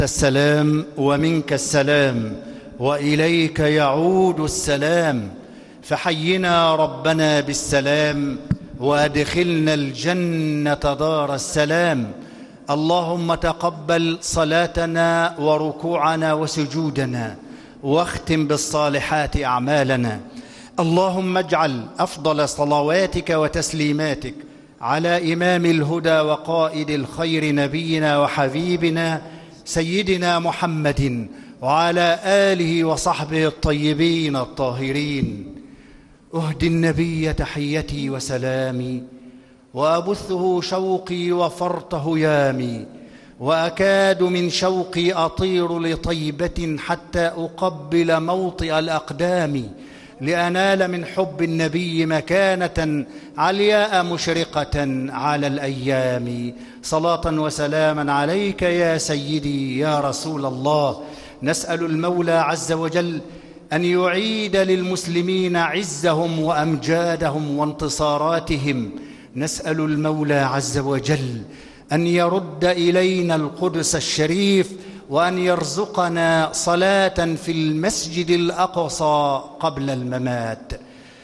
أنت السلام ومنك السلام وإليك يعود السلام، فحينا ربنا بالسلام وأدخلنا الجنة دار السلام. اللهم تقبل صلاتنا وركوعنا وسجودنا، واختم بالصالحات أعمالنا. اللهم اجعل أفضل صلواتك وتسليماتك على إمام الهدى وقائد الخير نبينا وحبيبنا سيدنا محمد وعلى آله وصحبه الطيبين الطاهرين. أهدي النبي تحيتي وسلامي، وأبثه شوقي وفرط هيامي، وأكاد من شوقي أطير لطيبة حتى أقبل موطئ الأقدام، لأنال من حب النبي مكانة علياء مشرقة على الأيام. صلاة وسلاما عليك يا سيدي يا رسول الله. نسأل المولى عز وجل أن يعيد للمسلمين عزهم وأمجادهم وانتصاراتهم. نسأل المولى عز وجل أن يرد إلينا القدس الشريف، وأن يرزقنا صلاة في المسجد الأقصى قبل الممات.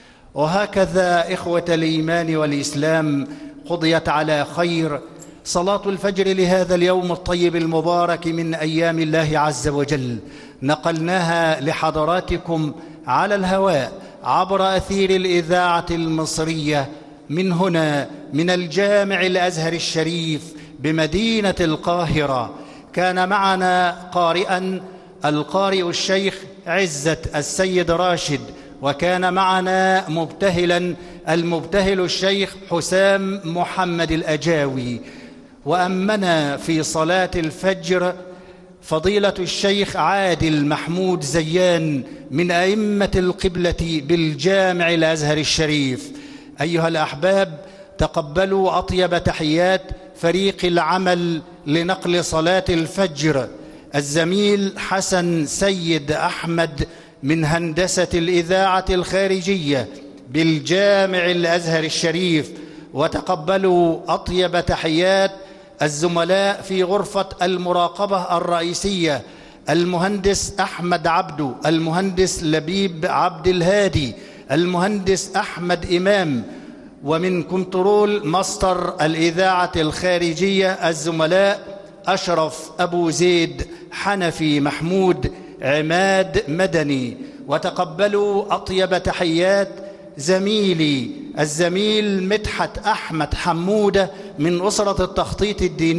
وهكذا إخوة الإيمان والإسلام قضيت على خير صلاة الفجر لهذا اليوم الطيب المبارك من أيام الله عز وجل. نقلناها لحضراتكم على الهواء عبر أثير الإذاعة المصرية من هنا من الجامع الأزهر الشريف بمدينة القاهرة. كان معنا قارئا القارئ الشيخ عزت السيد راشد، وكان معنا مبتهلا المبتهل الشيخ حسام محمد الأجاوي. وأمنا في صلاة الفجر فضيلة الشيخ عادل محمود زيان من أئمة القبلة بالجامع الأزهر الشريف. أيها الأحباب، تقبلوا أطيب تحيات فريق العمل لنقل صلاة الفجر: الزميل حسن سيد أحمد من هندسة الإذاعة الخارجية بالجامع الأزهر الشريف. وتقبلوا أطيب تحيات الزملاء في غرفة المراقبة الرئيسية: المهندس أحمد عبدو، المهندس لبيب عبد الهادي، المهندس أحمد إمام. ومن كنترول مصدر الإذاعة الخارجية الزملاء أشرف أبو زيد، حنفي محمود، عماد مدني. وتقبلوا أطيب تحيات زميلي الزميل مدحت أحمد حمودة من أسرة التخطيط الديني